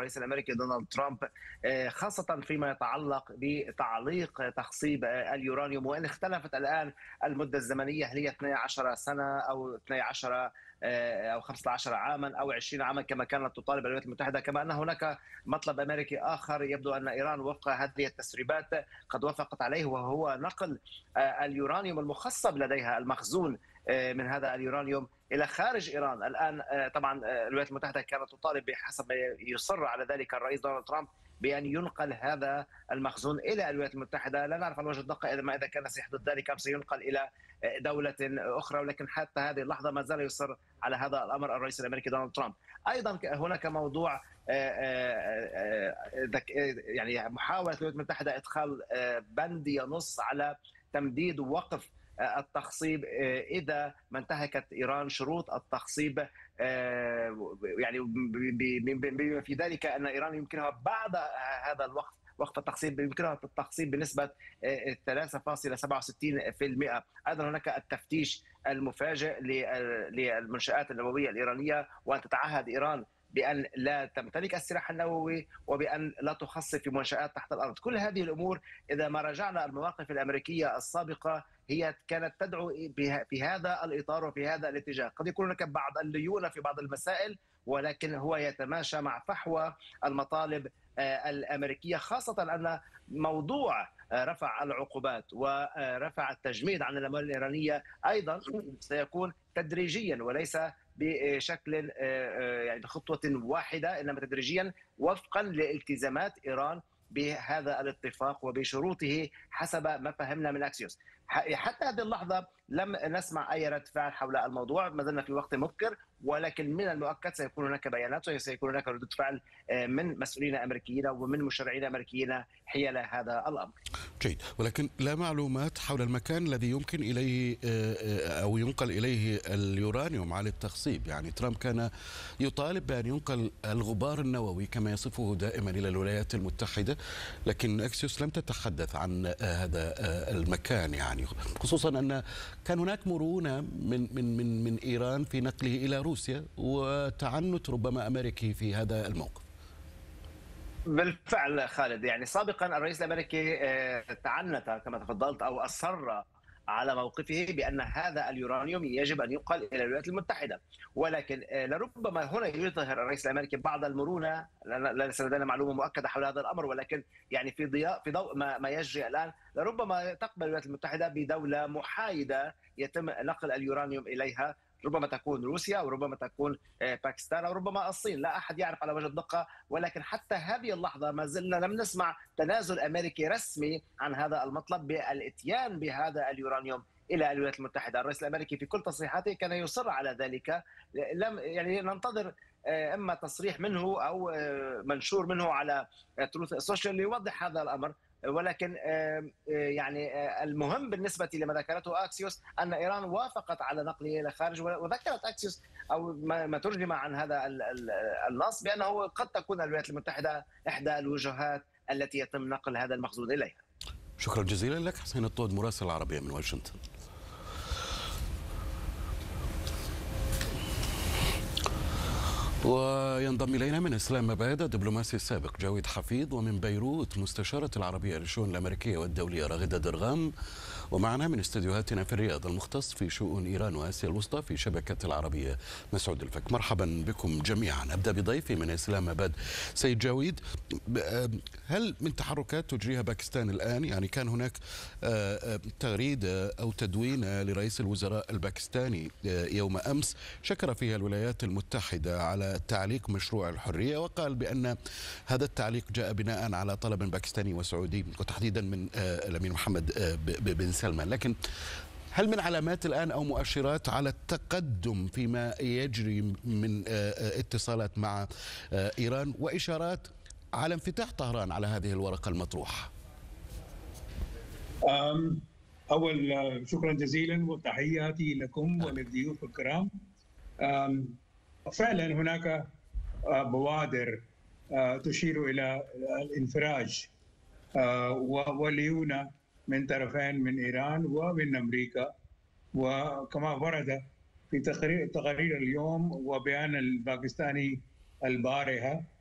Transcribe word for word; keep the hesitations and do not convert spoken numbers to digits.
الرئيس الامريكي دونالد ترامب، خاصه فيما يتعلق بتعليق تخصيب اليورانيوم، وان اختلفت الان المده الزمنيه، هل هي اثنتي عشرة سنه او اثنتي عشرة او خمسة عشر عاما او عشرين عاما كما كانت تطالب الولايات المتحده. كما ان هناك مطلب امريكي اخر يبدو ان ايران وفق هذه التسريبات قد وافقت عليه، وهو نقل اليورانيوم المخصب لديها المخزون من هذا اليورانيوم الى خارج ايران. الان طبعا الولايات المتحده كانت تطالب بحسب ما يصر على ذلك الرئيس دونالد ترامب بان ينقل هذا المخزون الى الولايات المتحده. لا نعرف على وجه الدقه اذا ما اذا كان سيحدث ذلك ام سينقل الى دوله اخرى، ولكن حتى هذه اللحظه ما زال يصر على هذا الامر الرئيس الامريكي دونالد ترامب. ايضا هناك موضوع يعني محاوله الولايات المتحده ادخال بند ينص على تمديد ووقف التخصيب اذا ما انتهكت ايران شروط التخصيب، يعني بما في ذلك ان ايران يمكنها بعد هذا الوقف وقف التخصيب يمكنها التخصيب بنسبه ثلاثة فاصلة سبعة وستين بالمئة. ايضا هناك التفتيش المفاجئ للمنشآت النوويه الايرانيه، وان تتعهد ايران بأن لا تمتلك السلاح النووي وبأن لا تخصب في منشآت تحت الأرض. كل هذه الأمور إذا ما راجعنا المواقف الأمريكية السابقة هي كانت تدعو في هذا الإطار وفي هذا الاتجاه. قد يكون هناك بعض الليونة في بعض المسائل، ولكن هو يتماشى مع فحوى المطالب الأمريكية، خاصة أن موضوع رفع العقوبات ورفع التجميد عن الأموال الإيرانية أيضا سيكون تدريجيا وليس بشكل يعني بخطوة واحدة، إنما تدريجيا وفقا لالتزامات إيران بهذا الاتفاق وبشروطه حسب ما فهمنا من أكسيوس. حتى هذه اللحظة لم نسمع أي رد فعل حول الموضوع، ما زلنا في وقت مبكر، ولكن من المؤكد سيكون هناك بيانات وسيكون هناك ردود فعل من مسؤولين أمريكيين ومن مشرعين أمريكيين حيال هذا الأمر. جيد، ولكن لا معلومات حول المكان الذي يمكن إليه أو ينقل إليه اليورانيوم على التخصيب. يعني ترامب كان يطالب بأن ينقل الغبار النووي كما يصفه دائما إلى الولايات المتحدة، لكن أكسيوس لم تتحدث عن هذا المكان، يعني خصوصا أن كان هناك مرونة من من من من إيران في نقله إلى روسيا وتعنت ربما أمريكي في هذا الموقف. بالفعل خالد، يعني سابقا الرئيس الامريكي تعنت كما تفضلت او اصر على موقفه بان هذا اليورانيوم يجب ان ينقل الى الولايات المتحده، ولكن لربما هنا يظهر الرئيس الامريكي بعض المرونه. ليس لدينا معلومه مؤكده حول هذا الامر، ولكن يعني في ضياء في ضوء ما, ما يجري الان لربما تقبل الولايات المتحده بدوله محايده يتم نقل اليورانيوم اليها، ربما تكون روسيا او ربما تكون باكستان او ربما الصين، لا احد يعرف على وجه الدقه. ولكن حتى هذه اللحظه ما زلنا لم نسمع تنازل امريكي رسمي عن هذا المطلب بالاتيان بهذا اليورانيوم الى الولايات المتحده. الرئيس الامريكي في كل تصريحاته كان يصر على ذلك. لم يعني ننتظر اما تصريح منه او منشور منه على تروث سوشيال ليوضح هذا الامر، ولكن يعني المهم بالنسبة لما ذكرته أكسيوس أن إيران وافقت على نقله إلى الخارج، وذكرت أكسيوس أو ما ترجم عن هذا النص بأنه قد تكون الولايات المتحدة إحدى الوجهات التي يتم نقل هذا المخزون إليها. شكرا جزيلا لك حسين الطود، مراسل العربية من واشنطن. وينضم إلينا من إسلام آباد الدبلوماسي السابق جاويد حفيظ، ومن بيروت مستشارة العربية للشؤون الأمريكية والدولية راغدة درغام، ومعنا من استديوهاتنا في الرياض المختص في شؤون إيران وآسيا الوسطى في شبكة العربية مسعود الفك. مرحبا بكم جميعا. أبدأ بضيفي من إسلام آباد سيد جاويد، هل من تحركات تجريها باكستان الآن؟ يعني كان هناك تغريدة أو تدوين لرئيس الوزراء الباكستاني يوم أمس شكر فيها الولايات المتحدة على تعليق مشروع الحرية، وقال بأن هذا التعليق جاء بناء على طلب باكستاني وسعودي وتحديدا من الأمير محمد بن سلمان. لكن هل من علامات الآن أو مؤشرات على التقدم فيما يجري من اتصالات مع إيران وإشارات على انفتاح طهران على هذه الورقة المطروحة؟ أول شكرا جزيلا وتحياتي لكم وللضيوف الكرام. فعلا هناك بوادر تشير إلى الانفراج والليونة من طرفين، من إيران ومن أمريكا، وكما ورد في تقرير اليوم وبيان الباكستاني البارحة